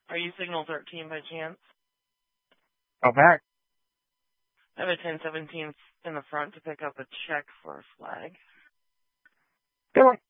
Are you signal 13 by chance? Go back. I have a 1017 in the front to pick up a check for a flag. Good one.